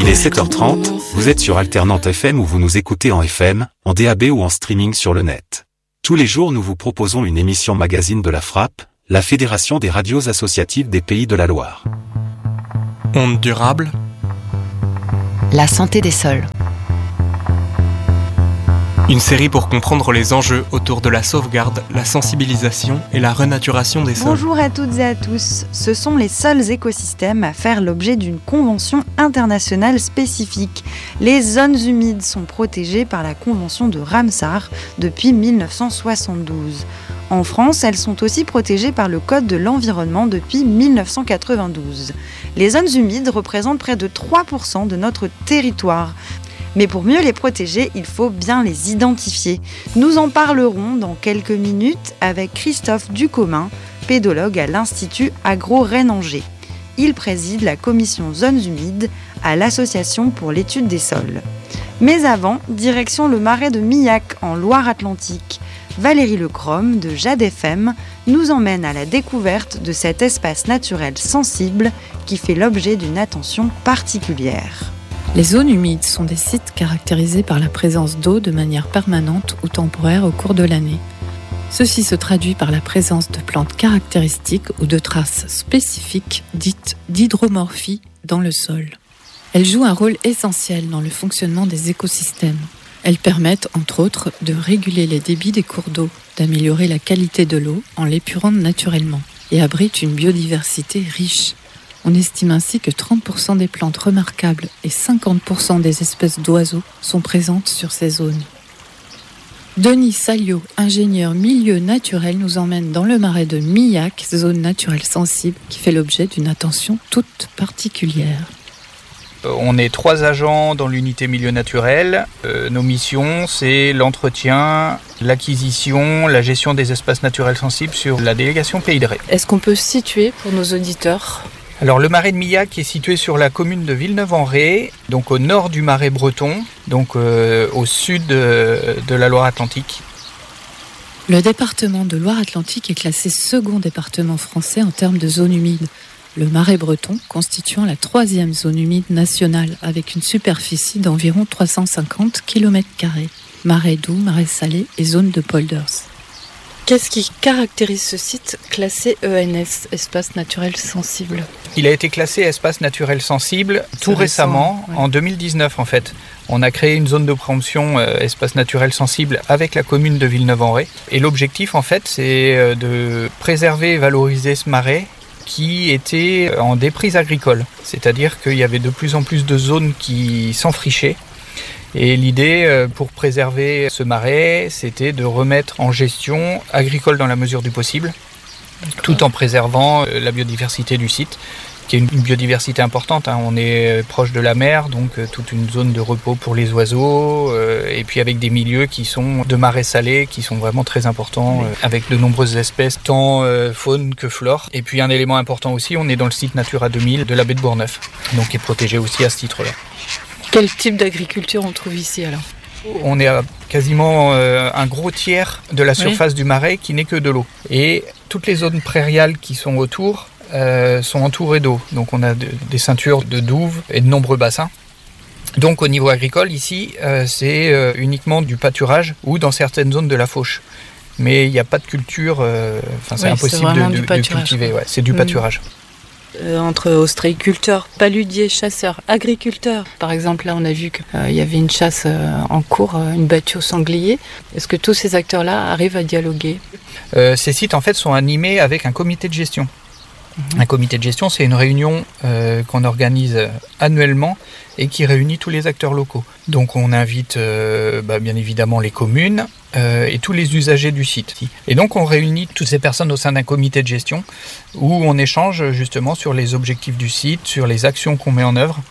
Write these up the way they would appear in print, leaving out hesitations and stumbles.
Il est 7h30, vous êtes sur Alternante FM ou vous nous écoutez en FM, en DAB ou en streaming sur le net. Tous les jours nous vous proposons une émission magazine de la FRAP, la Fédération des radios associatives des Pays de la Loire. Ondes durables. La santé des sols. Une série pour comprendre les enjeux autour de la sauvegarde, la sensibilisation et la renaturation des sols. Bonjour à toutes et à tous. Ce sont les seuls écosystèmes à faire l'objet d'une convention internationale spécifique. Les zones humides sont protégées par la convention de Ramsar depuis 1972. En France, elles sont aussi protégées par le Code de l'environnement depuis 1992. Les zones humides représentent près de 3% de notre territoire. Mais pour mieux les protéger, il faut bien les identifier. Nous en parlerons dans quelques minutes avec Christophe Ducommun, pédologue à l'Institut Agro-Rennes-Angers. Il préside la commission zones humides à l'Association pour l'étude des sols. Mais avant, direction le marais de Millac en Loire-Atlantique. Valérie Lecrom de Jade FM nous emmène à la découverte de cet espace naturel sensible qui fait l'objet d'une attention particulière. Les zones humides sont des sites caractérisés par la présence d'eau de manière permanente ou temporaire au cours de l'année. Ceci se traduit par la présence de plantes caractéristiques ou de traces spécifiques dites d'hydromorphie dans le sol. Elles jouent un rôle essentiel dans le fonctionnement des écosystèmes. Elles permettent, entre autres, de réguler les débits des cours d'eau, d'améliorer la qualité de l'eau en l'épurant naturellement, et abritent une biodiversité riche. On estime ainsi que 30% des plantes remarquables et 50% des espèces d'oiseaux sont présentes sur ces zones. Denis Salliot, ingénieur milieu naturel, nous emmène dans le marais de Millac, zone naturelle sensible qui fait l'objet d'une attention toute particulière. On est 3 agents dans l'unité milieu naturel. Nos missions, c'est l'entretien, l'acquisition, la gestion des espaces naturels sensibles sur la délégation Pays de Ré. Est-ce qu'on peut se situer pour nos auditeurs ? Alors le marais de Millac est situé sur la commune de Villeneuve-en-Ré, donc au nord du marais breton, donc au sud de la Loire-Atlantique. Le département de Loire-Atlantique est classé second département français en termes de zone humide. Le marais breton constituant la 3e zone humide nationale avec une superficie d'environ 350 km². Marais doux, marais salés et zone de polders. Qu'est-ce qui caractérise ce site classé ENS, espace naturel sensible ? Il a été classé espace naturel sensible tout récemment, ouais. En 2019 en fait. On a créé une zone de préemption espace naturel sensible avec la commune de Villeneuve-en-Ré. Et l'objectif en fait, c'est de préserver et valoriser ce marais qui était en déprise agricole. C'est-à-dire qu'il y avait de plus en plus de zones qui s'enfrichaient. Et l'idée pour préserver ce marais, c'était de remettre en gestion agricole dans la mesure du possible, tout en préservant la biodiversité du site, qui est une biodiversité importante. On est proche de la mer, donc toute une zone de repos pour les oiseaux, et puis avec des milieux qui sont de marais salés, qui sont vraiment très importants, avec de nombreuses espèces, tant faune que flore. Et puis un élément important aussi, on est dans le site Natura 2000 de la baie de Bourgneuf, donc qui est protégé aussi à ce titre-là. Quel type d'agriculture on trouve ici alors ? On est à quasiment un gros tiers de la surface du marais qui n'est que de l'eau. Et toutes les zones prairiales qui sont autour sont entourées d'eau. Donc on a des ceintures de douves et de nombreux bassins. Donc au niveau agricole ici, c'est uniquement du pâturage ou dans certaines zones de la fauche. Mais il n'y a pas de culture, c'est impossible de cultiver. Ouais, c'est du pâturage. Entre ostréiculteurs, paludiers, chasseurs, agriculteurs. Par exemple, là, on a vu qu'il y avait une chasse en cours, une battue au sanglier. Est-ce que tous ces acteurs-là arrivent à dialoguer ? Ces sites, en fait, sont animés avec un comité de gestion. Un comité de gestion, c'est une réunion qu'on organise annuellement et qui réunit tous les acteurs locaux. Donc on invite bien évidemment les communes et tous les usagers du site. Et donc on réunit toutes ces personnes au sein d'un comité de gestion où on échange justement sur les objectifs du site, sur les actions qu'on met en œuvre.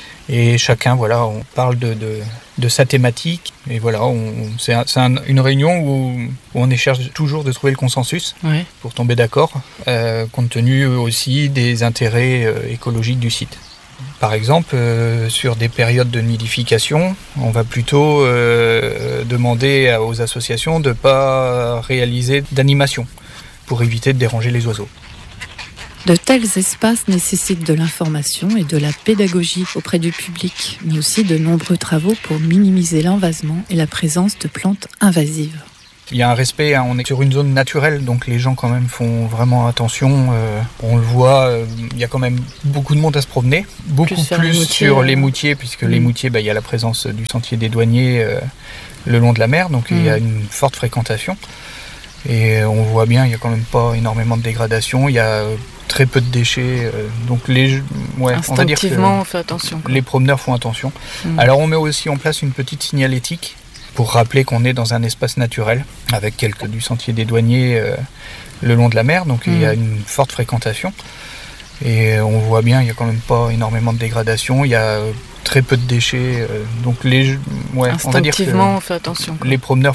Et chacun, on parle de sa thématique. Et voilà, c'est une réunion où on cherche toujours de trouver le consensus pour tomber d'accord, compte tenu aussi des intérêts écologiques du site. Par exemple, sur des périodes de nidification, on va plutôt demander aux associations de ne pas réaliser d'animation pour éviter de déranger les oiseaux. De tels espaces nécessitent de l'information et de la pédagogie auprès du public, mais aussi de nombreux travaux pour minimiser l'envasement et la présence de plantes invasives. Il y a un respect, on est sur une zone naturelle, donc les gens quand même font vraiment attention. On le voit, il y a quand même beaucoup de monde à se promener, beaucoup plus sur les moutiers, puisque les moutiers, il y a la présence du sentier des douaniers le long de la mer, donc il y a une forte fréquentation. Et on voit bien, il n'y a quand même pas énormément de dégradation, il y a très peu de déchets, donc on va dire que on fait attention. Les promeneurs font attention. Alors on met aussi en place une petite signalétique pour rappeler qu'on est dans un espace naturel, avec du sentier des douaniers le long de la mer, donc il y a une forte fréquentation. Et on voit bien, il n'y a quand même pas énormément de dégradation, il y a très peu de déchets, donc on va dire que on fait attention. Les promeneurs